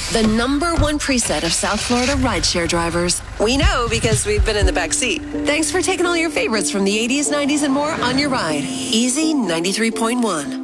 the #1 preset of South Florida rideshare drivers. We know because we've been in the back seat. Thanks for taking all your favorites from the 80s, 90s, and more on your ride. Easy 93.1.